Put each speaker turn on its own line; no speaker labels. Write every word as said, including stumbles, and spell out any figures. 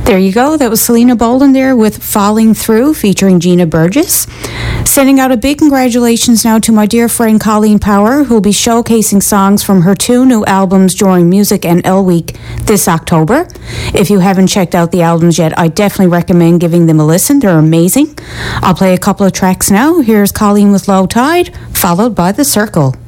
There you go. That was Selena Bolden there with Falling Through featuring Gina Burgess. Sending out a big congratulations now to my dear friend Colleen Power, who will be showcasing songs from her two new albums during Music and L Week this October. If you haven't checked out the albums yet, I definitely recommend giving them a listen. They're amazing. I'll play a couple of tracks now. Here's Colleen with Low Tide, followed by The Circle.